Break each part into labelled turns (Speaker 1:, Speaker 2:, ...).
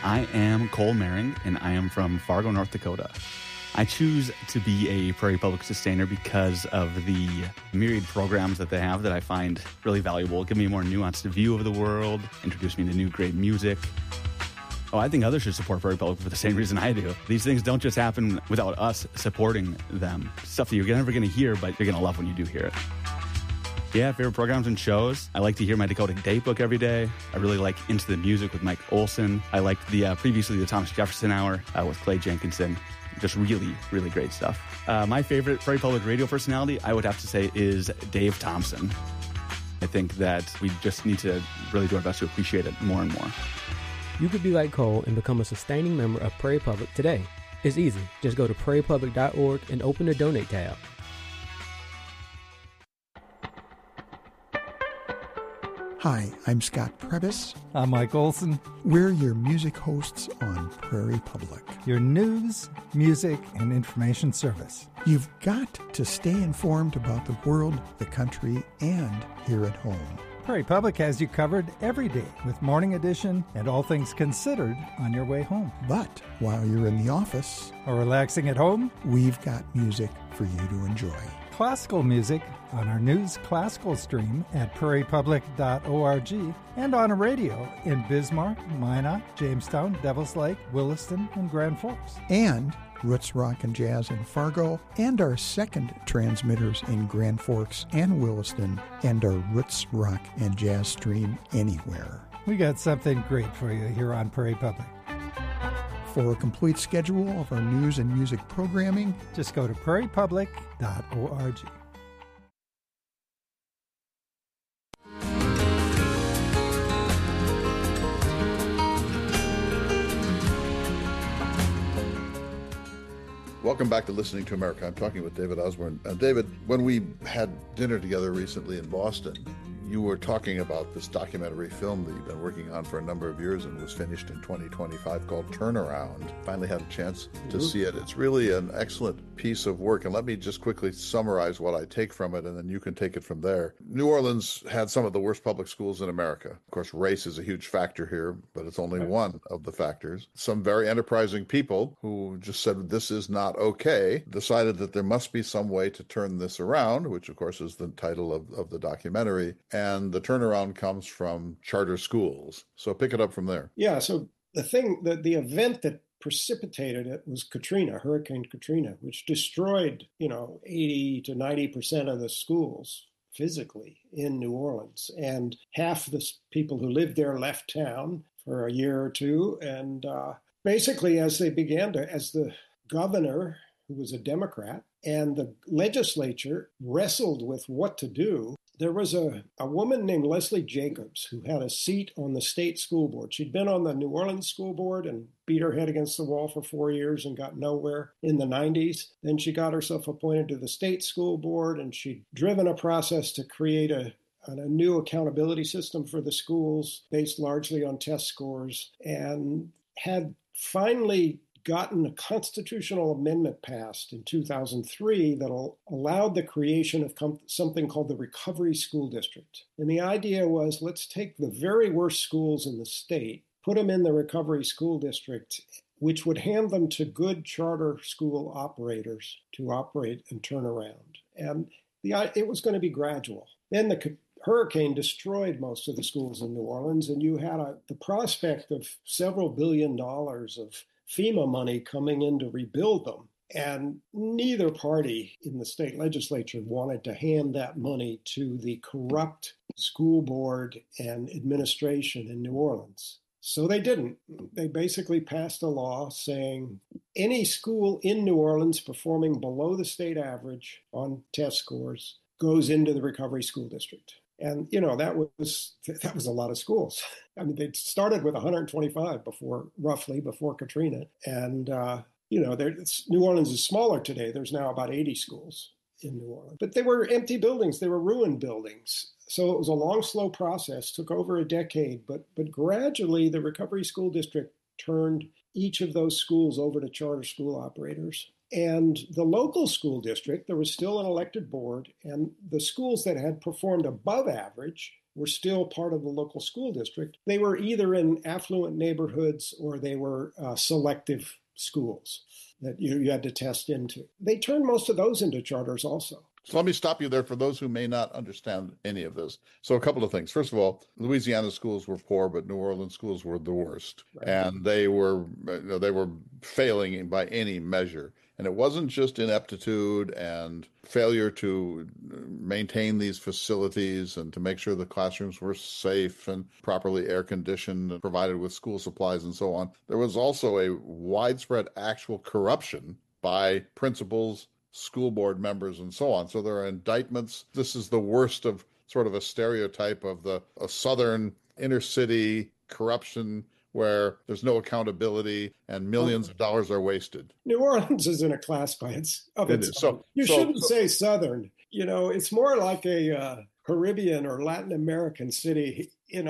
Speaker 1: I am Cole Mering, and I am from Fargo, North Dakota. I choose to be a Prairie Public sustainer because of the myriad programs that they have that I find really valuable, give me a more nuanced view of the world, introduce me to new great music. Oh, I think others should support Prairie Public for the same reason I do. These things don't just happen without us supporting them. Stuff that you're never going to hear, but you're going to love when you do hear it. Yeah, favorite programs and shows. I like to hear my Dakota Datebook every day. I really like Into the Music with Mike Olson. I liked previously the Thomas Jefferson Hour with Clay Jenkinson. Just really, really great stuff. My favorite Prairie Public radio personality, I would have to say, is Dave Thompson. I think that we just need to really do our best to appreciate it more and more.
Speaker 2: You could be like Cole and become a sustaining member of Prairie Public today. It's easy. Just go to prairiepublic.org and open the Donate tab.
Speaker 3: Hi, I'm Scott Prebis.
Speaker 4: I'm Mike Olson.
Speaker 3: We're your music hosts on Prairie Public.
Speaker 4: Your news, music, and information service.
Speaker 3: You've got to stay informed about the world, the country, and here at home.
Speaker 4: Prairie Public has you covered every day with Morning Edition and All Things Considered on your way home.
Speaker 3: But while you're in the office
Speaker 4: or relaxing at home,
Speaker 3: we've got music for you to enjoy.
Speaker 4: Classical music on our news classical stream at prairiepublic.org and on a radio in Bismarck, Minot, Jamestown, Devils Lake, Williston, and Grand Forks.
Speaker 3: And Roots Rock and Jazz in Fargo, and our second transmitters in Grand Forks and Williston, and our Roots Rock and Jazz stream anywhere.
Speaker 4: We got something great for you here on Prairie Public.
Speaker 3: For a complete schedule of our news and music programming,
Speaker 4: just go to prairiepublic.org.
Speaker 5: Welcome back to Listening to America. I'm talking with David Osborne. David, when we had dinner together recently in Boston, you were talking about this documentary film that you've been working on for a number of years and was finished in 2025 called Turnaround. Finally had a chance to see it. It's really an excellent piece of work. And let me just quickly summarize what I take from it, and then you can take it from there. New Orleans had some of the worst public schools in America. Of course, race is a huge factor here, but it's only one of the factors. Some very enterprising people who just said, this is not okay, decided that there must be some way to turn this around, which of course is the title of the documentary. And the turnaround comes from charter schools. So pick it up from there.
Speaker 6: Yeah. So the event that precipitated it was Katrina, Hurricane Katrina, which destroyed, 80 to 90% of the schools physically in New Orleans. And half the people who lived there left town for a year or two. And basically, as the governor, who was a Democrat, and the legislature wrestled with what to do, there was a woman named Leslie Jacobs who had a seat on the state school board. She'd been on the New Orleans school board and beat her head against the wall for 4 years and got nowhere in the 90s. Then she got herself appointed to the state school board, and she'd driven a process to create a new accountability system for the schools based largely on test scores, and had finally gotten a constitutional amendment passed in 2003 that allowed the creation of something called the Recovery School District. And the idea was, let's take the very worst schools in the state, put them in the Recovery School District, which would hand them to good charter school operators to operate and turn around. And it was going to be gradual. Then the hurricane destroyed most of the schools in New Orleans, and you had the prospect of several $1 billion of FEMA money coming in to rebuild them. And neither party in the state legislature wanted to hand that money to the corrupt school board and administration in New Orleans. So they didn't. They basically passed a law saying any school in New Orleans performing below the state average on test scores goes into the Recovery School District. And, that was a lot of schools. I mean, they started with 125 before Katrina. And, New Orleans is smaller today. There's now about 80 schools in New Orleans. But they were empty buildings. They were ruined buildings. So it was a long, slow process, took over a decade. But gradually, the Recovery School District turned each of those schools over to charter school operators. And the local school district, there was still an elected board, and the schools that had performed above average were still part of the local school district. They were either in affluent neighborhoods or they were selective schools that you had to test into. They turned most of those into charters also.
Speaker 5: So let me stop you there for those who may not understand any of this. So a couple of things. First of all, Louisiana schools were poor, but New Orleans schools were the worst. Right. And they were failing by any measure. And it wasn't just ineptitude and failure to maintain these facilities and to make sure the classrooms were safe and properly air conditioned and provided with school supplies and so on. There was also a widespread actual corruption by principals, school board members, and so on. So there are indictments. This is the worst of sort of a stereotype of a southern inner city corruption where there's no accountability and millions of dollars are wasted.
Speaker 6: New Orleans is in a class by its own. You shouldn't say southern. It's more like a Caribbean or Latin American city in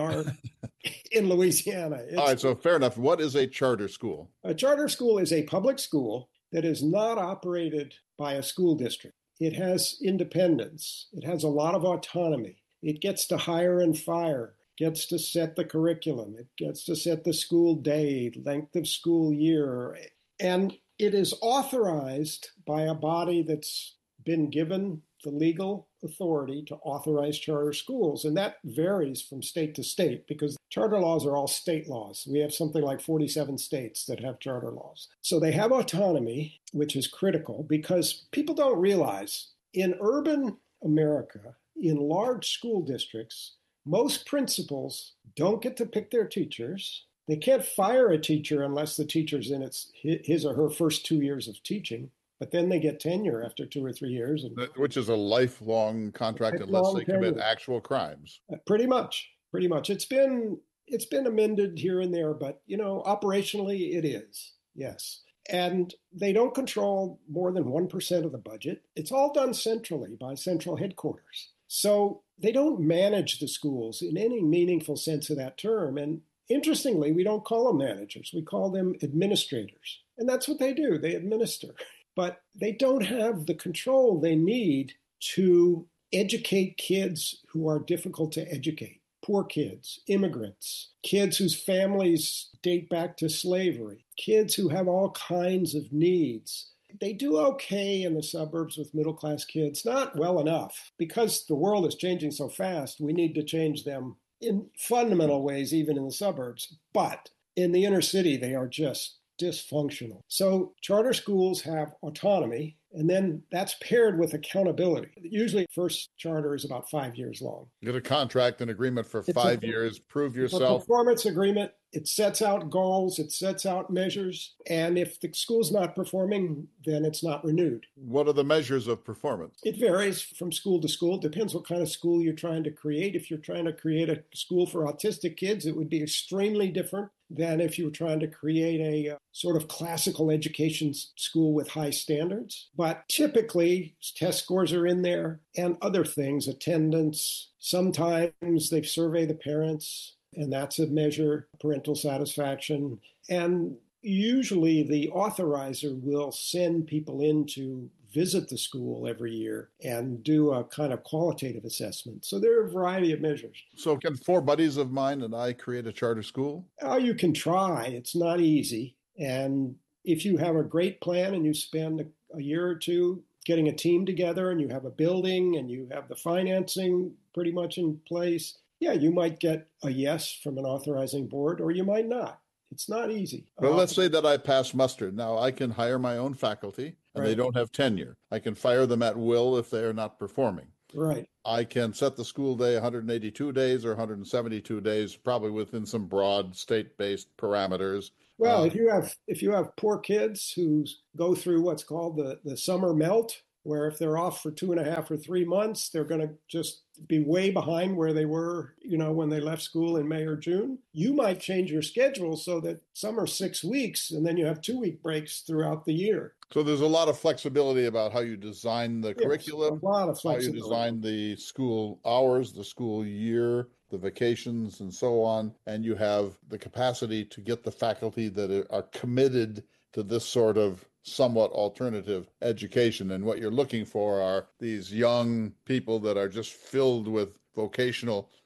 Speaker 6: Louisiana.
Speaker 5: All right, so fair enough. What is a charter school?
Speaker 6: A charter school is a public school that is not operated by a school district. It has independence. It has a lot of autonomy. It gets to hire and fire, gets to set the curriculum. It gets to set the school day, length of school year. And it is authorized by a body that's been given the legal authority to authorize charter schools. And that varies from state to state because charter laws are all state laws. We have something like 47 states that have charter laws. So they have autonomy, which is critical because people don't realize in urban America, in large school districts, most principals don't get to pick their teachers. They can't fire a teacher unless the teacher's in his or her first 2 years of teaching. But then they get tenure after 2 or 3 years.
Speaker 5: Which is a lifelong contract unless they commit actual crimes.
Speaker 6: Pretty much. It's been amended here and there, but, operationally it is, yes. And they don't control more than 1% of the budget. It's all done centrally by central headquarters. So they don't manage the schools in any meaningful sense of that term. And interestingly, we don't call them managers. We call them administrators. And that's what they do. They administer. But they don't have the control they need to educate kids who are difficult to educate. Poor kids, immigrants, kids whose families date back to slavery, kids who have all kinds of needs. They do okay in the suburbs with middle-class kids, not well enough. Because the world is changing so fast, we need to change them in fundamental ways, even in the suburbs. But in the inner city, they are just dysfunctional. So charter schools have autonomy, and then that's paired with accountability. Usually first charter is about 5 years long.
Speaker 5: You get a contract, an agreement for 5 years, prove yourself.
Speaker 6: It's a performance agreement. It sets out goals, it sets out measures, and if the school's not performing, then it's not renewed.
Speaker 5: What are the measures of performance?
Speaker 6: It varies from school to school. It depends what kind of school you're trying to create. If you're trying to create a school for autistic kids, it would be extremely different than if you were trying to create a sort of classical education school with high standards. But typically, test scores are in there and other things, attendance. Sometimes they survey the parents, and that's a measure of parental satisfaction. And usually the authorizer will send people in to visit the school every year and do a kind of qualitative assessment. So there are a variety of measures.
Speaker 5: So can 4 buddies of mine and I create a charter school?
Speaker 6: Oh, you can try. It's not easy. And if you have a great plan and you spend a year or two getting a team together and you have a building and you have the financing pretty much in place, yeah, you might get a yes from an authorizing board, or you might not. It's not easy.
Speaker 5: Well, let's say that I pass muster. Now, I can hire my own faculty, and they don't have tenure. I can fire them at will if they are not performing.
Speaker 6: Right.
Speaker 5: I can set the school day 182 days or 172 days, probably within some broad state-based parameters.
Speaker 6: Well, if you have poor kids who go through what's called the summer melt, where if they're off for 2.5 or 3 months, they're going to just be way behind where they were, when they left school in May or June. You might change your schedule so that some are 6 weeks and then you have 2-week breaks throughout the year.
Speaker 5: So there's a lot of flexibility about how you design the curriculum,
Speaker 6: a lot of flexibility.
Speaker 5: How you design the school hours, the school year, the vacations, and so on. And you have the capacity to get the faculty that are committed to this sort of somewhat alternative education. And what you're looking for are these young people that are just filled with vocational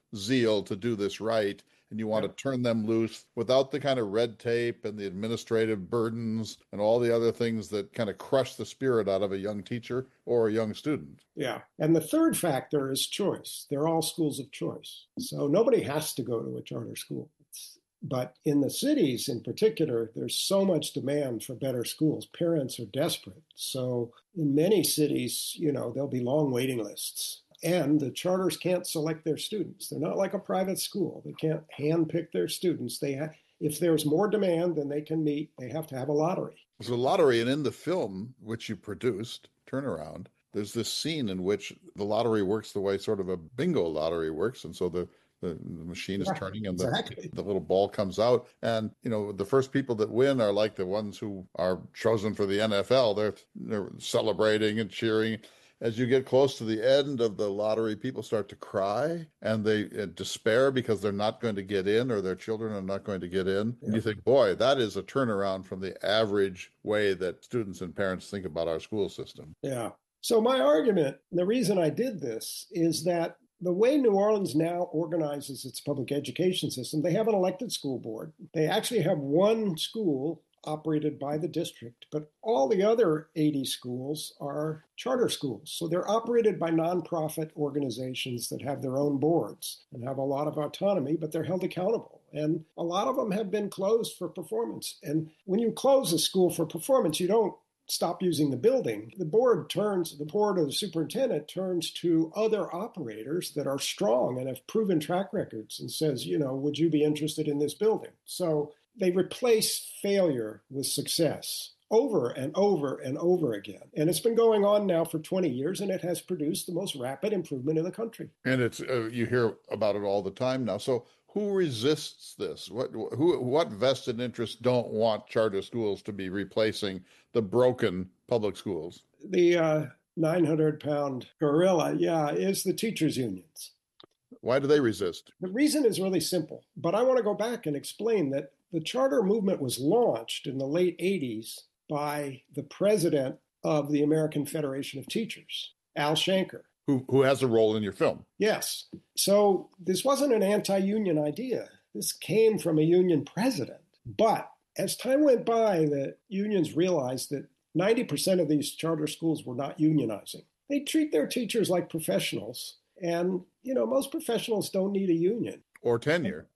Speaker 5: zeal to do this right, and you want to turn them loose without the kind of red tape and the administrative burdens and all the other things that kind of crush the spirit out of a young teacher or a young student.
Speaker 6: Yeah. And the third factor is choice. They're all schools of choice. So nobody has to go to a charter school. But in the cities in particular, there's so much demand for better schools. Parents are desperate. So in many cities, there'll be long waiting lists. And the charters can't select their students. They're not like a private school. They can't handpick their students. If there's more demand than they can meet, they have to have a lottery.
Speaker 5: There's a lottery, and in the film, which you produced, Turnaround, there's this scene in which the lottery works the way sort of a bingo lottery works. And so the machine is turning and the little ball comes out. And, the first people that win are like the ones who are chosen for the NFL. They're celebrating and cheering. As you get close to the end of the lottery, people start to cry and they despair because they're not going to get in, or their children are not going to get in. And you think, boy, that is a turnaround from the average way that students and parents think about our school system.
Speaker 6: Yeah. So my argument, the reason I did this, is that the way New Orleans now organizes its public education system, they have an elected school board. They actually have one school operated by the district, but all the other 80 schools are charter schools. So they're operated by nonprofit organizations that have their own boards and have a lot of autonomy, but they're held accountable. And a lot of them have been closed for performance. And when you close a school for performance, you don't stop using the building. The board or the superintendent turns to other operators that are strong and have proven track records and says, would you be interested in this building? So they replace failure with success over and over and over again. And it's been going on now for 20 years, and it has produced the most rapid improvement in the country.
Speaker 5: And it's you hear about it all the time now. So who resists this? What vested interests don't want charter schools to be replacing the broken public schools?
Speaker 6: The 900-pound gorilla, is the teachers' unions.
Speaker 5: Why do they resist?
Speaker 6: The reason is really simple, but I want to go back and explain that the charter movement was launched in the late 80s by the president of the American Federation of Teachers, Al Shanker.
Speaker 5: Who has a role in your film.
Speaker 6: Yes. So this wasn't an anti-union idea. This came from a union president. But as time went by, the unions realized that 90% of these charter schools were not unionizing. They treat their teachers like professionals. And, most professionals don't need a union.
Speaker 5: Or tenure.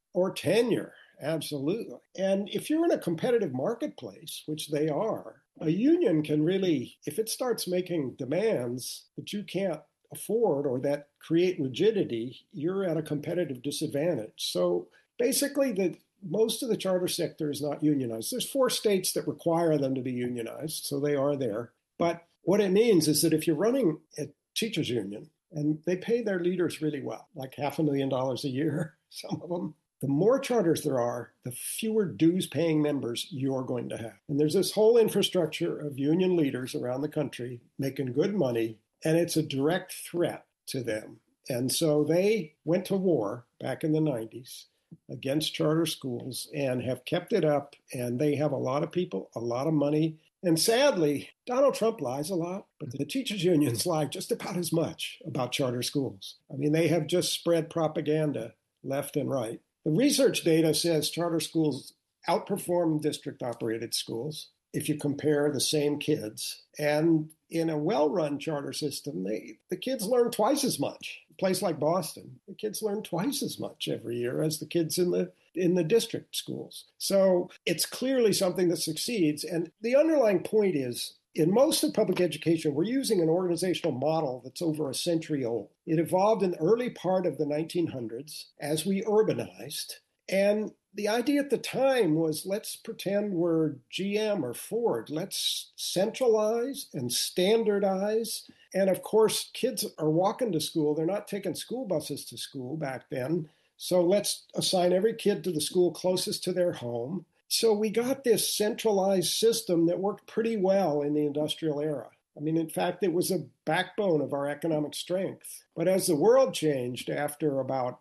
Speaker 6: Absolutely. And if you're in a competitive marketplace, which they are, a union can really, if it starts making demands that you can't afford or that create rigidity, you're at a competitive disadvantage. So basically, most of the charter sector is not unionized. There's 4 states that require them to be unionized, so they are there. But what it means is that if you're running a teachers union, and they pay their leaders really well, like $500,000 a year, some of them, the more charters there are, the fewer dues-paying members you're going to have. And there's this whole infrastructure of union leaders around the country making good money, and it's a direct threat to them. And so they went to war back in the 90s against charter schools and have kept it up, and they have a lot of people, a lot of money. And sadly, Donald Trump lies a lot, but the teachers' unions lie just about as much about charter schools. I mean, they have just spread propaganda left and right. The research data says charter schools outperform district-operated schools if you compare the same kids. And in a well-run charter system, the kids learn twice as much. A place like Boston, the kids learn twice as much every year as the kids in the district schools. So it's clearly something that succeeds. And the underlying point is, in most of public education, we're using an organizational model that's over a century old. It evolved in the early part of the 1900s as we urbanized. And the idea at the time was, let's pretend we're GM or Ford. Let's centralize and standardize. And of course, kids are walking to school. They're not taking school buses to school back then. So let's assign every kid to the school closest to their home. So we got this centralized system that worked pretty well in the industrial era. I mean, in fact, it was a backbone of our economic strength. But as the world changed after about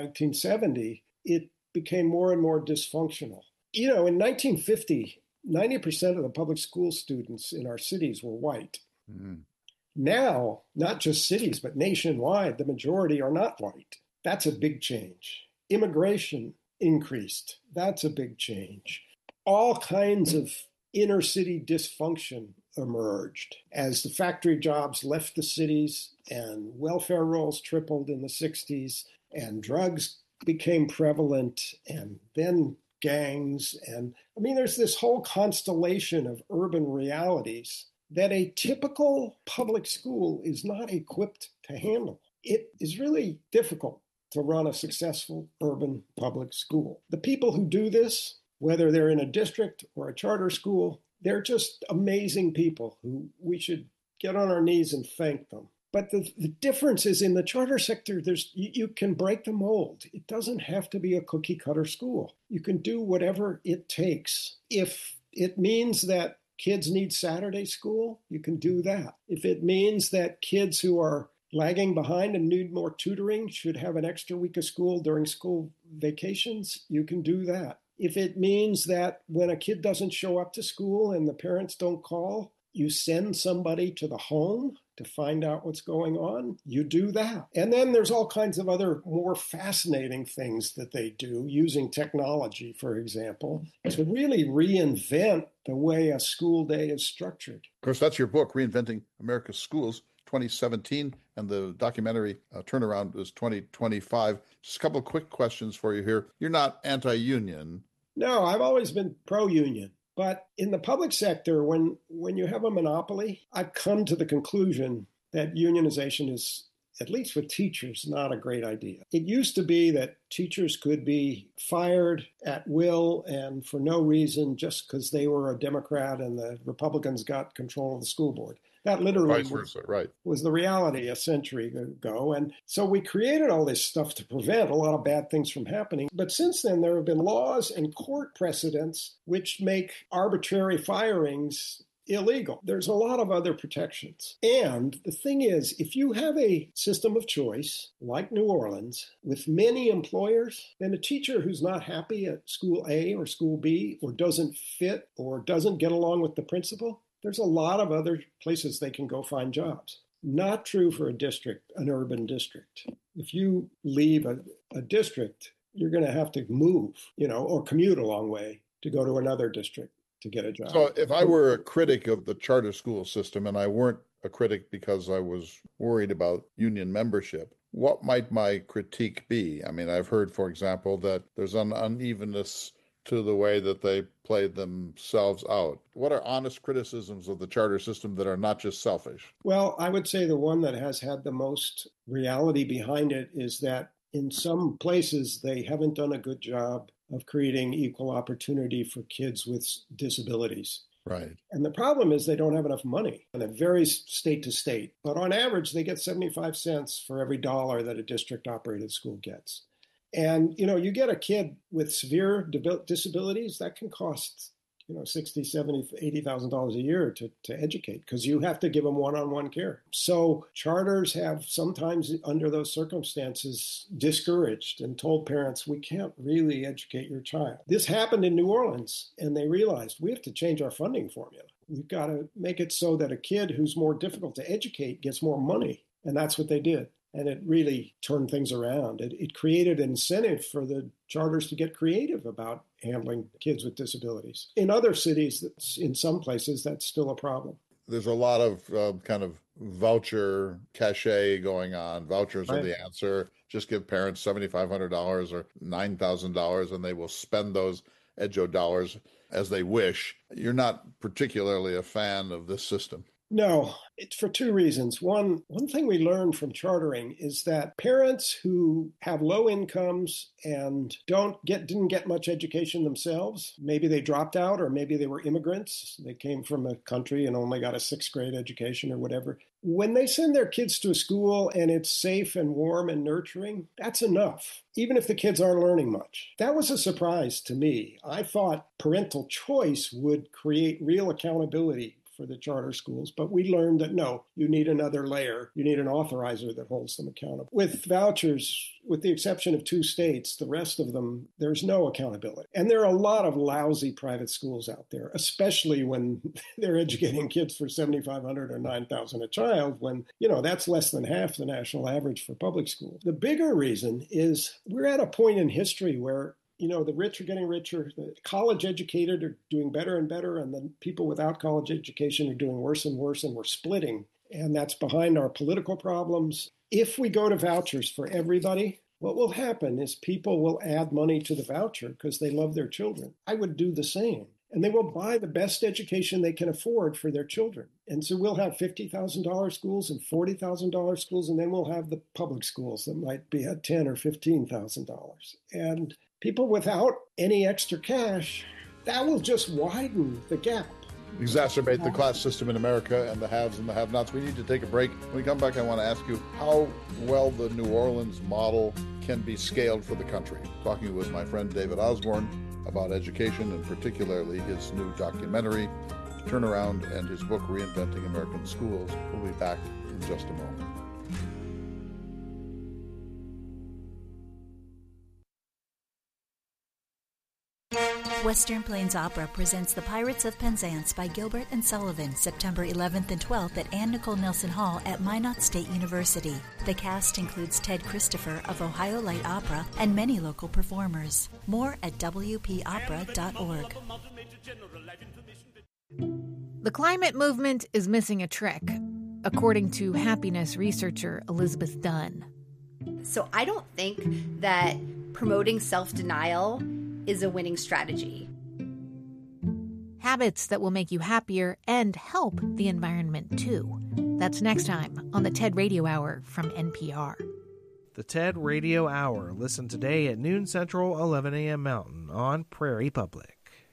Speaker 6: 1970, it became more and more dysfunctional. In 1950, 90% of the public school students in our cities were white. Mm-hmm. Now, not just cities, but nationwide, the majority are not white. That's a big change. Immigration increased. That's a big change. All kinds of inner city dysfunction emerged as the factory jobs left the cities and welfare rolls tripled in the 60s and drugs became prevalent and then gangs. And I mean, there's this whole constellation of urban realities that a typical public school is not equipped to handle. It is really difficult to run a successful urban public school. The people who do this, whether they're in a district or a charter school, they're just amazing people who we should get on our knees and thank them. But the difference is in the charter sector, you can break the mold. It doesn't have to be a cookie cutter school. You can do whatever it takes. If it means that kids need Saturday school, you can do that. If it means that kids who are lagging behind and need more tutoring should have an extra week of school during school vacations, you can do that. If it means that when a kid doesn't show up to school and the parents don't call, you send somebody to the home to find out what's going on, you do that. And then there's all kinds of other more fascinating things that they do using technology, for example, to really reinvent the way a school day is structured.
Speaker 5: Of course, that's your book, Reinventing America's Schools, 2017, and the documentary turnaround is 2025. Just a couple of quick questions for you here. You're not anti-union.
Speaker 6: No, I've always been pro-union. But in the public sector, when you have a monopoly, I've come to the conclusion that unionization is, at least with teachers, not a great idea. It used to be that teachers could be fired at will and for no reason just because they were a Democrat and the Republicans got control of the school board. That literally was the reality a century ago. And so we created all this stuff to prevent a lot of bad things from happening. But since then, there have been laws and court precedents which make arbitrary firings illegal. There's a lot of other protections. And the thing is, if you have a system of choice, like New Orleans, with many employers, then a teacher who's not happy at school A or school B or doesn't fit or doesn't get along with the principal, there's a lot of other places they can go find jobs. Not true for a district, an urban district. If you leave a district, you're going to have to move, or commute a long way to go to another district to get a job.
Speaker 5: So if I were a critic of the charter school system and I weren't a critic because I was worried about union membership, what might my critique be? I mean, I've heard, for example, that there's an unevenness to the way that they played themselves out. What are honest criticisms of the charter system that are not just selfish?
Speaker 6: Well, I would say the one that has had the most reality behind it is that in some places they haven't done a good job of creating equal opportunity for kids with disabilities.
Speaker 5: Right.
Speaker 6: And the problem is they don't have enough money, and it varies state to state. But on average, they get 75 cents for every dollar that a district-operated school gets. And, you get a kid with severe disabilities, that can cost, $60,000, $70,000, $80,000 a year to educate because you have to give them one-on-one care. So charters have sometimes, under those circumstances, discouraged and told parents, we can't really educate your child. This happened in New Orleans, and they realized we have to change our funding formula. We've got to make it so that a kid who's more difficult to educate gets more money. And that's what they did. And it really turned things around. It created an incentive for the charters to get creative about handling kids with disabilities. In other cities, in some places, that's still a problem.
Speaker 5: There's a lot of kind of voucher cachet going on. Vouchers are the answer. Just give parents $7,500 or $9,000 and they will spend those EDGO dollars as they wish. You're not particularly a fan of this system.
Speaker 6: No, it's for two reasons. One thing we learned from chartering is that parents who have low incomes and didn't get much education themselves, maybe they dropped out or maybe they were immigrants, they came from a country and only got a 6th grade education or whatever. When they send their kids to a school and it's safe and warm and nurturing, that's enough, even if the kids aren't learning much. That was a surprise to me. I thought parental choice would create real accountability for the charter schools. But we learned that no, you need another layer. You need an authorizer that holds them accountable. With vouchers, with the exception of 2 states, the rest of them, there's no accountability. And there are a lot of lousy private schools out there, especially when they're educating kids for $7,500 or $9,000 a child, when, that's less than half the national average for public schools. The bigger reason is we're at a point in history where the rich are getting richer, the college educated are doing better and better, and the people without college education are doing worse and worse, and we're splitting. And that's behind our political problems. If we go to vouchers for everybody, what will happen is people will add money to the voucher because they love their children. I would do the same. And they will buy the best education they can afford for their children. And so we'll have $50,000 schools and $40,000 schools, and then we'll have the public schools that might be at $10,000 or $15,000. And people without any extra cash, that will just widen the gap.
Speaker 5: Exacerbate the class system in America and the haves and the have-nots. We need to take a break. When we come back, I want to ask you how well the New Orleans model can be scaled for the country. Talking with my friend David Osborne about education, and particularly his new documentary, Turnaround, and his book, Reinventing American Schools. We'll be back in just a moment.
Speaker 7: Western Plains Opera presents The Pirates of Penzance by Gilbert and Sullivan, September 11th and 12th at Anne Nicole Nelson Hall at Minot State University. The cast includes Ted Christopher of Ohio Light Opera and many local performers. More at wpopera.org.
Speaker 8: The climate movement is missing a trick, according to happiness researcher Elizabeth Dunn.
Speaker 9: So I don't think that promoting self-denial is a winning strategy.
Speaker 8: Habits that will make you happier and help the environment too. That's next time on the TED Radio Hour from NPR.
Speaker 10: The TED Radio Hour. Listen today at noon Central, 11 a.m. Mountain on Prairie Public.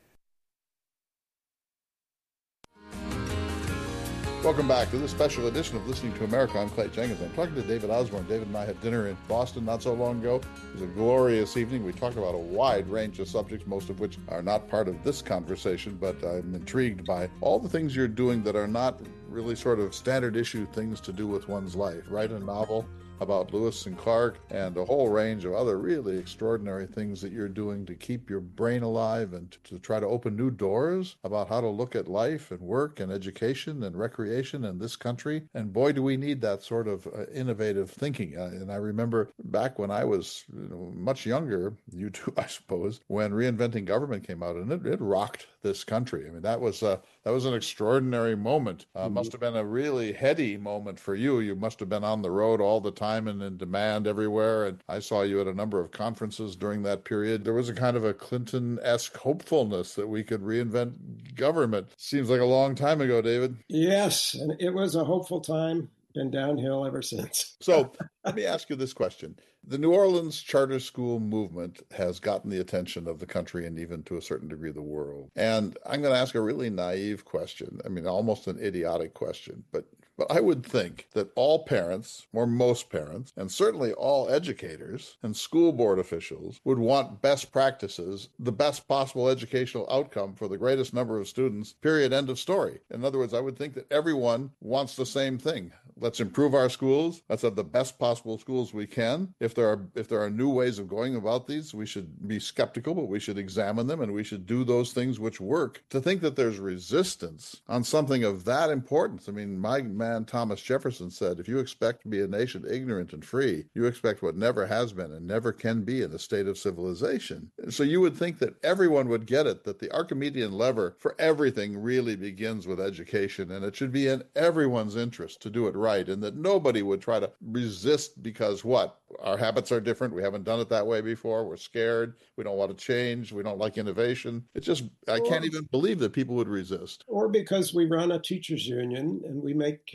Speaker 5: Welcome back to this special edition of Listening to America. I'm Clay Jenkins. I'm talking to David Osborne. David and I had dinner in Boston not so long ago. It was a glorious evening. We talked about a wide range of subjects, most of which are not part of this conversation, but I'm intrigued by all the things you're doing that are not really sort of standard issue things to do with one's life. Write a novel about Lewis and Clark and a whole range of other really extraordinary things that you're doing to keep your brain alive and to try to open new doors about how to look at life and work and education and recreation in this country. And boy, do we need that sort of innovative thinking. And I remember back when I was much younger, you too, I suppose, when Reinventing Government came out, and it rocked this country. I mean, that was an extraordinary moment. Must have been a really heady moment for you. You must have been on the road all the time and in demand everywhere. And I saw you at a number of conferences during that period. There was a kind of a Clinton-esque hopefulness that we could reinvent government. Seems like a long time ago, David.
Speaker 6: Yes, and it was a hopeful time. Been downhill ever since.
Speaker 5: So let me ask you this question. The New Orleans charter school movement has gotten the attention of the country and even to a certain degree the world. And I'm going to ask a really naive question. I mean, almost an idiotic question, but I would think that all parents, or most parents, and certainly all educators and school board officials would want best practices, the best possible educational outcome for the greatest number of students, period, end of story. In other words, I would think that everyone wants the same thing. Let's improve our schools. Let's have the best possible schools we can. If there are new ways of going about these, we should be skeptical, but we should examine them, and we should do those things which work. To think that there's resistance on something of that importance. I mean, my man Thomas Jefferson said, if you expect to be a nation ignorant and free, you expect what never has been and never can be in a state of civilization. So you would think that everyone would get it, that the Archimedean lever for everything really begins with education, and it should be in everyone's interest to do it right, and that nobody would try to resist because what? Our habits are different. We haven't done it that way before. We're scared. We don't want to change. We don't like innovation. I can't even believe that people would resist.
Speaker 6: Or because we run a teachers union and we make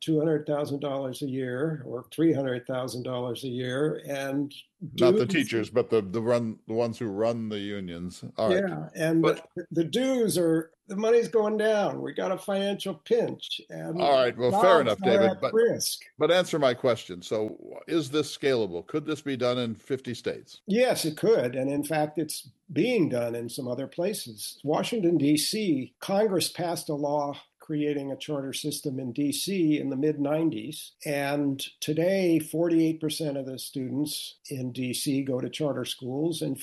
Speaker 6: $200,000 a year or $300,000 a year, and
Speaker 5: not the teachers, but the ones who run the unions. All right.
Speaker 6: Yeah, and the dues are, the money's going down. We got a financial pinch. And
Speaker 5: all right, well, fair enough, David.
Speaker 6: But
Speaker 5: answer my question. So, is this scalable? Could this be done in 50 states?
Speaker 6: Yes, it could, and in fact, it's being done in some other places. Washington D.C. Congress passed a law creating a charter system in DC in the mid-90s. And today, 48% of the students in DC go to charter schools and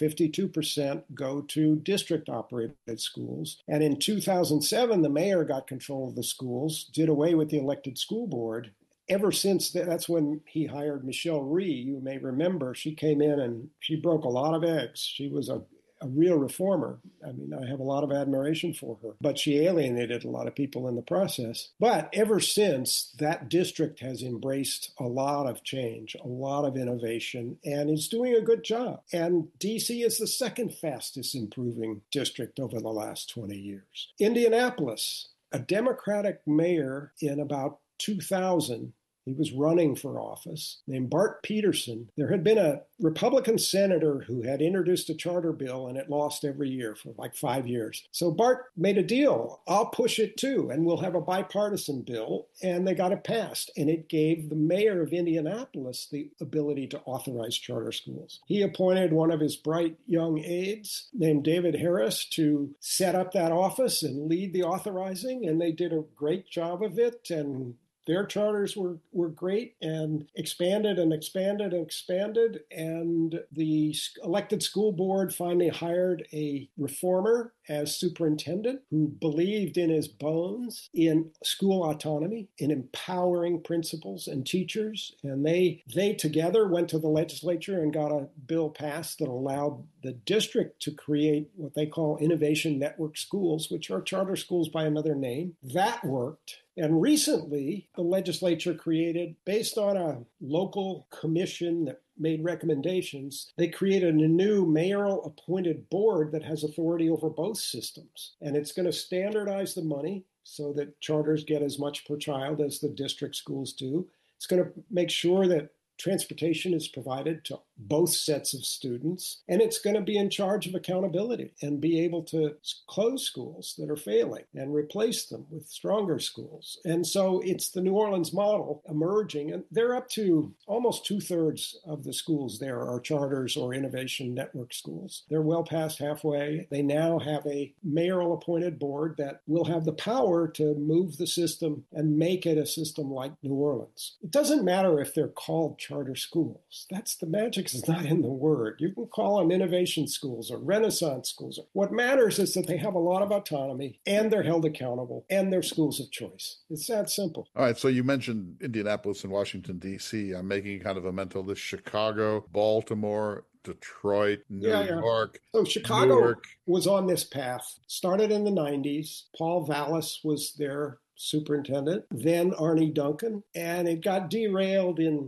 Speaker 6: 52% go to district-operated schools. And in 2007, the mayor got control of the schools, did away with the elected school board. Ever since that's when he hired Michelle Rhee. You may remember she came in and she broke a lot of eggs. She was a real reformer. I mean, I have a lot of admiration for her, but she alienated a lot of people in the process. But ever since, that district has embraced a lot of change, a lot of innovation, and is doing a good job. And DC is the second fastest improving district over the last 20 years. Indianapolis, a Democratic mayor in about 2000, he was running for office, named Bart Peterson. There had been a Republican senator who had introduced a charter bill, and it lost every year for like 5 years. So Bart made a deal. I'll push it too, and we'll have a bipartisan bill. And they got it passed. And it gave the mayor of Indianapolis the ability to authorize charter schools. He appointed one of his bright young aides named David Harris to set up that office and lead the authorizing. And they did a great job of it. And their charters were great and expanded and expanded and expanded. And the elected school board finally hired a reformer as superintendent who believed in his bones in school autonomy, in empowering principals and teachers. And they together went to the legislature and got a bill passed that allowed the district to create what they call innovation network schools, which are charter schools by another name. That worked. And recently, the legislature created, based on a local commission that made recommendations, they created a new mayoral appointed board that has authority over both systems. And it's going to standardize the money so that charters get as much per child as the district schools do. It's going to make sure that transportation is provided to both sets of students, and it's going to be in charge of accountability and be able to close schools that are failing and replace them with stronger schools. And so it's the New Orleans model emerging, and they're up to almost 2/3 of the schools there are charters or innovation network schools. They're well past halfway. They now have a mayoral appointed board that will have the power to move the system and make it a system like New Orleans. It doesn't matter if they're called charter schools. That's the magic is not in the word. You can call them innovation schools or Renaissance schools. What matters is that they have a lot of autonomy and they're held accountable and they're schools of choice. It's that simple.
Speaker 5: All right. So you mentioned Indianapolis and Washington, D.C. I'm making kind of a mental list: Chicago, Baltimore, Detroit, New York.
Speaker 6: So Chicago
Speaker 5: Newark
Speaker 6: was on this path. Started in the 90s. Paul Vallis was their superintendent, then Arne Duncan, and it got derailed in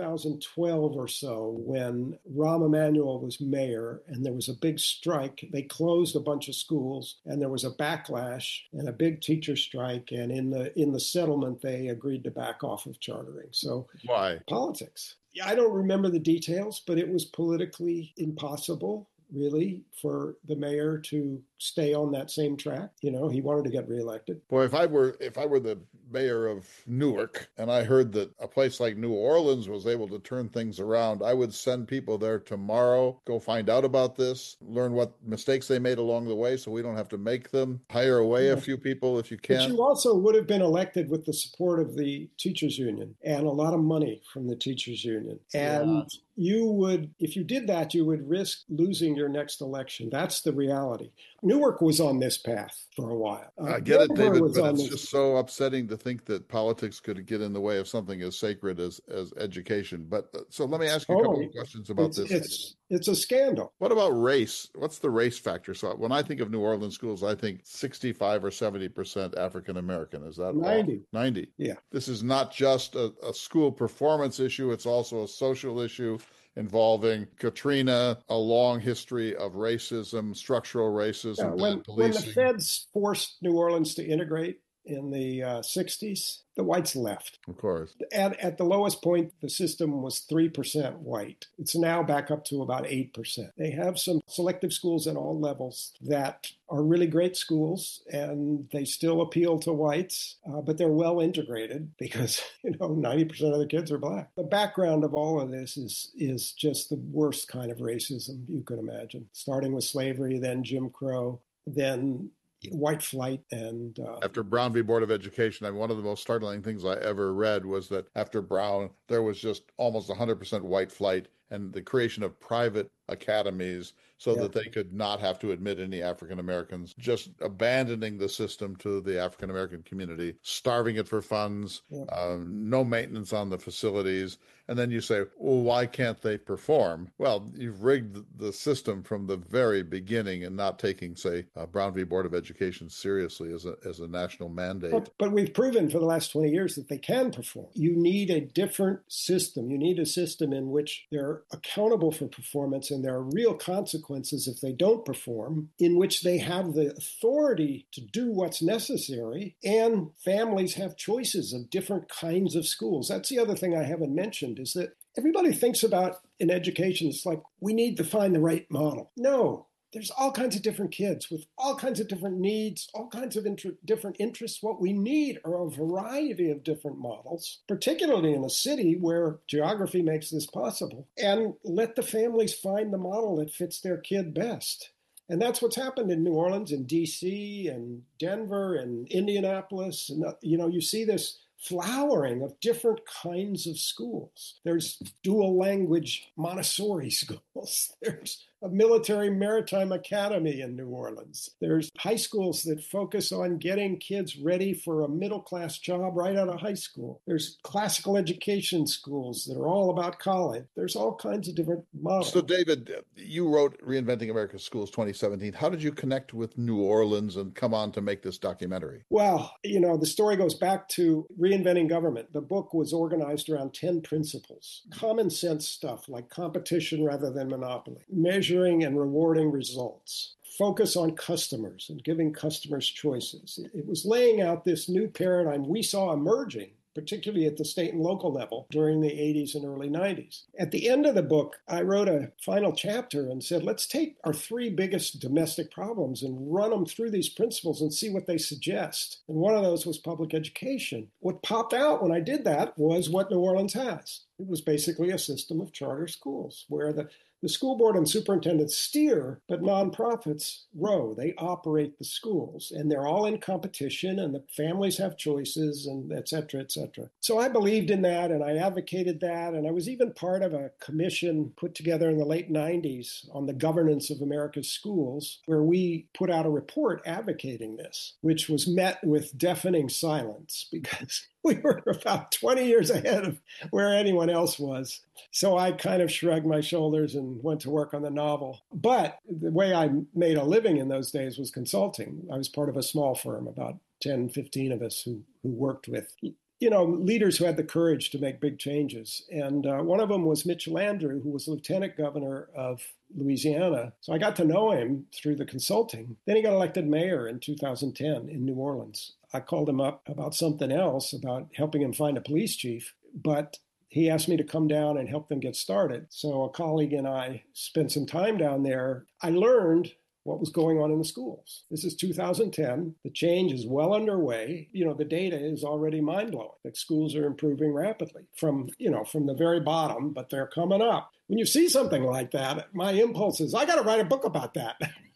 Speaker 6: 2012 or so when Rahm Emanuel was mayor and there was a big strike. They closed a bunch of schools and there was a backlash and a big teacher strike, and in the settlement they agreed to back off of chartering. So
Speaker 5: why?
Speaker 6: Politics. I don't remember the details, but it was politically impossible, really, for the mayor to stay on that same track. You know, he wanted to get reelected.
Speaker 5: Boy, if I were the mayor of Newark and I heard that a place like New Orleans was able to turn things around, I would send people there tomorrow, go find out about this, learn what mistakes they made along the way so we don't have to make them, hire away a few people if you can.
Speaker 6: But you also would have been elected with the support of the teachers union and a lot of money from the teachers union. And you would, if you did that, you would risk losing your next election. That's the reality. Newark was on this path for a while.
Speaker 5: I get it, David, but it's just so upsetting to think that politics could get in the way of something as sacred as education. But so let me ask you a couple of questions about this.
Speaker 6: It's a scandal.
Speaker 5: What about race? What's the race factor? So when I think of New Orleans schools, I think 65 or 70% African American. Is that
Speaker 6: 90?
Speaker 5: All? 90.
Speaker 6: Yeah.
Speaker 5: This is not just a school performance issue. It's also a social issue involving Katrina, a long history of racism, structural racism,
Speaker 6: when
Speaker 5: policing.
Speaker 6: the feds forced New Orleans to integrate in the 60s, the whites left.
Speaker 5: Of course.
Speaker 6: At the lowest point, the system was 3% white. It's now back up to about 8%. They have some selective schools at all levels that are really great schools, and they still appeal to whites, but they're well integrated because, 90% of the kids are black. The background of all of this is just the worst kind of racism you could imagine, starting with slavery, then Jim Crow, then white flight. And
Speaker 5: after Brown v. Board of Education, one of the most startling things I ever read was that after Brown, there was just almost 100% white flight and the creation of private academies so that they could not have to admit any African Americans, just abandoning the system to the African American community, starving it for funds, no maintenance on the facilities. And then you say, well, why can't they perform? Well, you've rigged the system from the very beginning and not taking, say, Brown v. Board of Education seriously as a national mandate.
Speaker 6: But we've proven for the last 20 years that they can perform. You need a different system. You need a system in which they're accountable for performance and there are real consequences if they don't perform, in which they have the authority to do what's necessary, and families have choices of different kinds of schools. That's the other thing I haven't mentioned, is that everybody thinks about in education, it's like, we need to find the right model. No. There's all kinds of different kids with all kinds of different needs, all kinds of different interests. What we need are a variety of different models, particularly in a city where geography makes this possible, and let the families find the model that fits their kid best. And that's what's happened in New Orleans, in D.C., and Denver, and Indianapolis. And, you see this flowering of different kinds of schools. There's dual language Montessori schools. There's a military maritime academy in New Orleans. There's high schools that focus on getting kids ready for a middle-class job right out of high school. There's classical education schools that are all about college. There's all kinds of different models.
Speaker 5: So, David, you wrote Reinventing America's Schools 2017. How did you connect with New Orleans and come on to make this documentary?
Speaker 6: Well, the story goes back to Reinventing Government. The book was organized around 10 principles. Common sense stuff like competition rather than monopoly, measuring and rewarding results, focus on customers and giving customers choices. It was laying out this new paradigm we saw emerging, particularly at the state and local level during the 80s and early 90s. At the end of the book, I wrote a final chapter and said, let's take our 3 biggest domestic problems and run them through these principles and see what they suggest. And one of those was public education. What popped out when I did that was what New Orleans has. It was basically a system of charter schools where the school board and superintendents steer, but nonprofits row. They operate the schools, and they're all in competition, and the families have choices, and et cetera, et cetera. So I believed in that, and I advocated that, and I was even part of a commission put together in the late 90s on the governance of America's schools, where we put out a report advocating this, which was met with deafening silence because we were about 20 years ahead of where anyone else was. So I kind of shrugged my shoulders and went to work on the novel. But the way I made a living in those days was consulting. I was part of a small firm, about 10, 15 of us who worked with, leaders who had the courage to make big changes. And one of them was Mitch Landrieu, who was lieutenant governor of Louisiana. So I got to know him through the consulting. Then he got elected mayor in 2010 in New Orleans. I called him up about something else, about helping him find a police chief, but he asked me to come down and help them get started. So a colleague and I spent some time down there. I learned what was going on in the schools. This is 2010. The change is well underway. The data is already mind-blowing. The schools are improving rapidly from the very bottom, but they're coming up. When you see something like that, my impulse is, I got to write a book about that.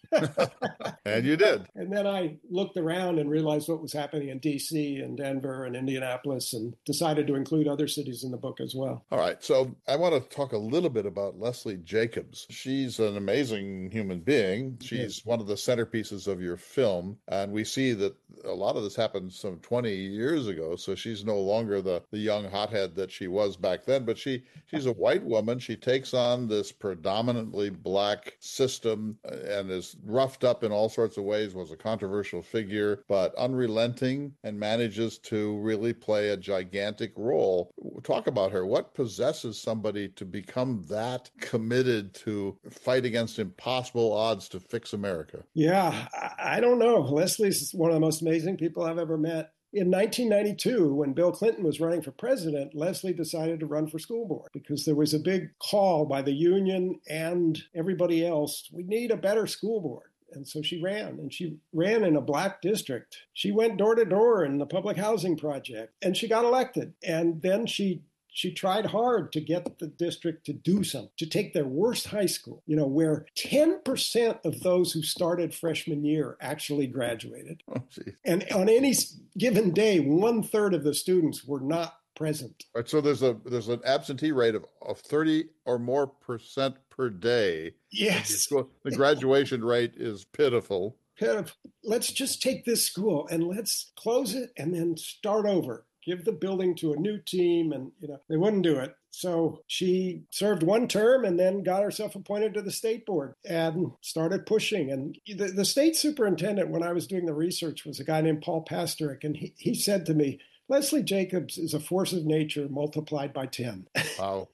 Speaker 5: And you did.
Speaker 6: And then I looked around and realized what was happening in D.C. and Denver and Indianapolis and decided to include other cities in the book as well.
Speaker 5: All right. So I want to talk a little bit about Leslie Jacobs. She's an amazing human being. She's one of the centerpieces of your film. And we see that a lot of this happened some 20 years ago. So she's no longer the young hothead that she was back then. But she's a white woman. She takes on this predominantly black system and is roughed up in all sorts of ways, was a controversial figure, but unrelenting and manages to really play a gigantic role. Talk about her. What possesses somebody to become that committed to fight against impossible odds to fix America?
Speaker 6: Yeah, I don't know. Leslie's one of the most amazing people I've ever met. In 1992, when Bill Clinton was running for president, Leslie decided to run for school board because there was a big call by the union and everybody else. We need a better school board. And so she ran, and she ran in a black district. She went door to door in the public housing project, and she got elected. And then she she tried hard to get the district to do something, to take their worst high school, where 10% of those who started freshman year actually graduated.
Speaker 5: Oh, geez.
Speaker 6: And on any given day, 1/3 of the students were not present.
Speaker 5: Right, so there's an absentee rate of 30 or more % per day.
Speaker 6: Yes.
Speaker 5: The graduation rate is pitiful.
Speaker 6: Let's just take this school and let's close it and then start over. Give the building to a new team. And, they wouldn't do it. So she served one term and then got herself appointed to the state board and started pushing. And the state superintendent, when I was doing the research, was a guy named Paul Pasterik. And he said to me, Leslie Jacobs is a force of nature multiplied by 10.
Speaker 5: Wow.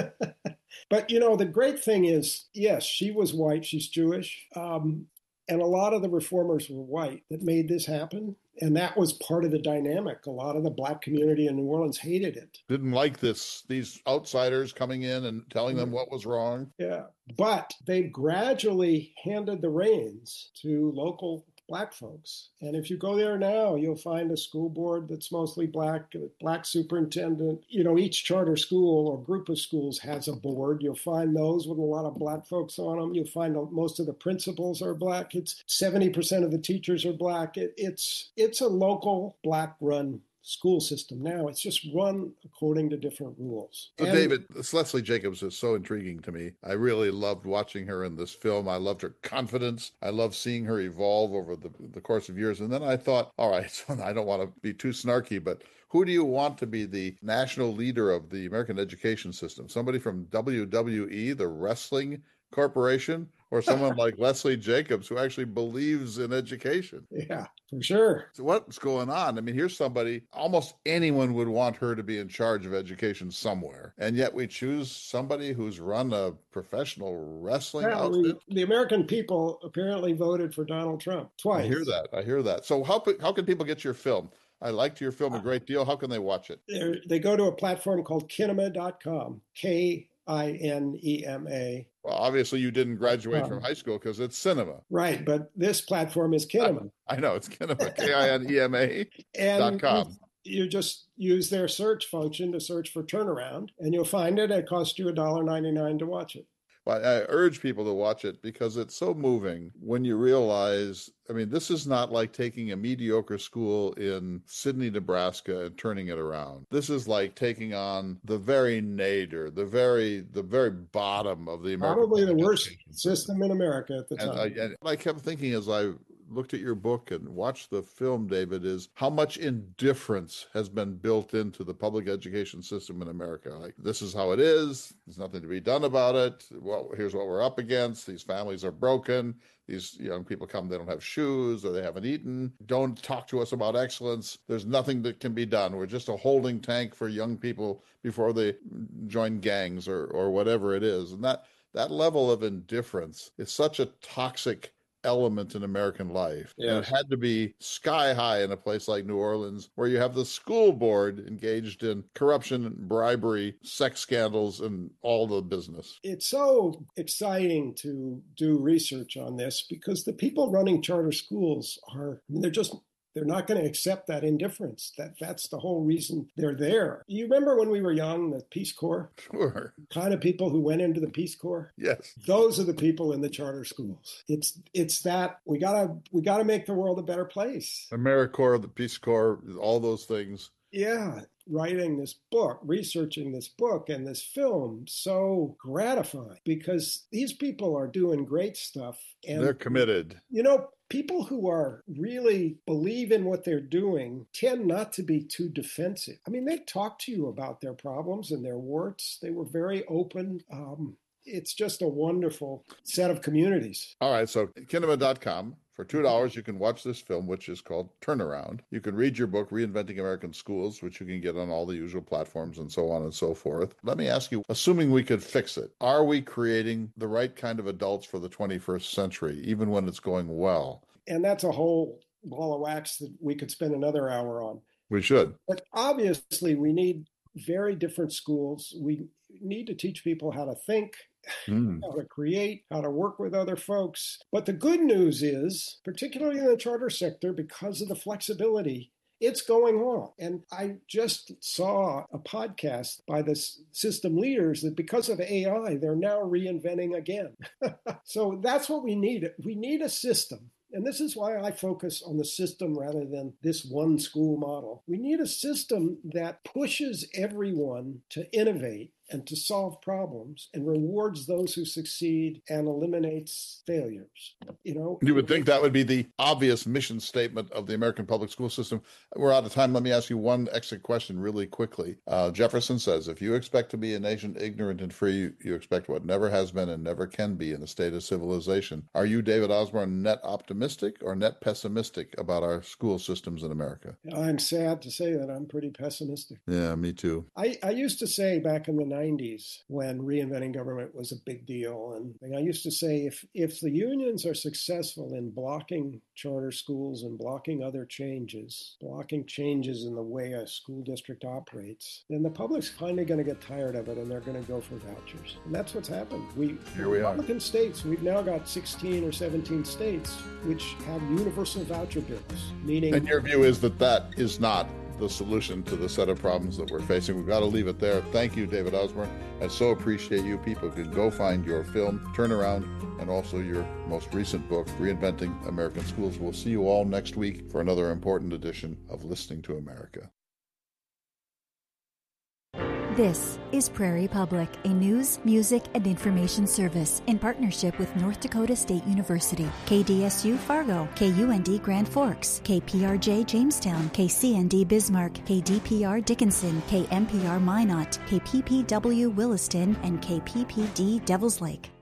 Speaker 6: But, the great thing is, yes, she was white. She's Jewish. And a lot of the reformers were white that made this happen. And that was part of the dynamic. A lot of the Black community in New Orleans hated it.
Speaker 5: Didn't like these outsiders coming in and telling them what was wrong.
Speaker 6: Yeah. But they gradually handed the reins to local Black folks. And if you go there now, you'll find a school board that's mostly Black, a Black superintendent. Each charter school or group of schools has a board. You'll find those with a lot of Black folks on them. You'll find most of the principals are Black. It's 70% of the teachers are Black. It's a local Black-run school system now. It's just run according to different rules.
Speaker 5: So, David, Leslie Jacobs is so intriguing to me. I really loved watching her in this film. I loved her confidence. I loved seeing her evolve over the course of years. And then I thought, all right, so I don't want to be too snarky, but who do you want to be the national leader of the American education system? Somebody from WWE, the wrestling corporation, or someone like Leslie Jacobs who actually believes in education?
Speaker 6: Yeah, for sure.
Speaker 5: So what's going on? I mean, here's somebody, almost anyone would want her to be in charge of education somewhere. And yet we choose somebody who's run a professional wrestling outfit.
Speaker 6: The American people apparently voted for Donald Trump twice.
Speaker 5: I hear that. So how can people get your film? I liked your film a great deal. How can they watch it?
Speaker 6: They go to a platform called kinema.com, Kinema.
Speaker 5: Well, obviously you didn't graduate from high school because it's cinema.
Speaker 6: Right, but this platform is Kinema.
Speaker 5: I know, it's Kinema, Kinema.com.
Speaker 6: You just use their search function to search for Turnaround, and you'll find it. It costs you $1.99 to watch it.
Speaker 5: Well, I urge people to watch it because it's so moving when you realize, I mean, this is not like taking a mediocre school in Sidney, Nebraska and turning it around. This is like taking on the very nadir, the very bottom of the American
Speaker 6: probably the worst system in America at the time.
Speaker 5: And I kept thinking as I looked at your book and watched the film, David, is how much indifference has been built into the public education system in America. Like, this is how it is. There's nothing to be done about it. Well, here's what we're up against. These families are broken. These young people come, they don't have shoes or they haven't eaten. Don't talk to us about excellence. There's nothing that can be done. We're just a holding tank for young people before they join gangs or whatever it is. And that level of indifference is such a toxic element in American life.
Speaker 6: Yeah.
Speaker 5: And it had to be sky high in a place like New Orleans, where you have the school board engaged in corruption, bribery, sex scandals, and all the business.
Speaker 6: It's so exciting to do research on this because the people running charter schools they're not going to accept that indifference. That's the whole reason they're there. You remember when we were young, the Peace Corps?
Speaker 5: Sure.
Speaker 6: Kind of people who went into the Peace Corps?
Speaker 5: Yes.
Speaker 6: Those are the people in the charter schools. It's that we gotta make the world a better place.
Speaker 5: AmeriCorps, the Peace Corps, all those things.
Speaker 6: Yeah. Writing this book, researching this book and this film, so gratifying because these people are doing great stuff. And
Speaker 5: they're committed.
Speaker 6: People who are really believe in what they're doing tend not to be too defensive. I mean, they talk to you about their problems and their warts. They were very open. It's just a wonderful set of communities.
Speaker 5: All right. So kinema.com. For $2, you can watch this film, which is called Turnaround. You can read your book, Reinventing American Schools, which you can get on all the usual platforms and so on and so forth. Let me ask you, assuming we could fix it, are we creating the right kind of adults for the 21st century, even when it's going well?
Speaker 6: And that's a whole ball of wax that we could spend another hour on.
Speaker 5: We should.
Speaker 6: But obviously, we need very different schools. We need to teach people how to think, how to create, how to work with other folks. But the good news is, particularly in the charter sector, because of the flexibility, It's going on. And I just saw a podcast by the system leaders that because of AI, they're now reinventing again. So that's what we need. We need a system. And this is why I focus on the system rather than this one school model. We need a system that pushes everyone to innovate and to solve problems and rewards those who succeed and eliminates failures. You
Speaker 5: would think that would be the obvious mission statement of the American public school system. We're out of time. Let me ask you one extra question really quickly. Jefferson says, if you expect to be a nation ignorant and free, you expect what never has been and never can be in a state of civilization. Are you, David Osborne, net optimistic or net pessimistic about our school systems in America?
Speaker 6: I'm sad to say that I'm pretty pessimistic.
Speaker 5: Yeah, me too.
Speaker 6: I used to say back in the 90s when reinventing government was a big deal. And I used to say, if the unions are successful in blocking charter schools and blocking other changes, blocking changes in the way a school district operates, then the public's finally going to get tired of it and they're going to go for vouchers. And that's what's happened.
Speaker 5: Here we are.
Speaker 6: Republican states, we've now got 16 or 17 states which have universal voucher bills, meaning...
Speaker 5: And your view is that is not the solution to the set of problems that we're facing. We've got to leave it there. Thank you, David Osborne. I so appreciate you. People can go find your film, Turnaround, and also your most recent book, Reinventing American Schools. We'll see you all next week for another important edition of Listening to America.
Speaker 7: This is Prairie Public, a news, music, and information service in partnership with North Dakota State University, KDSU Fargo, KUND Grand Forks, KPRJ Jamestown, KCND Bismarck, KDPR Dickinson, KMPR Minot, KPPW Williston, and KPPD Devils Lake.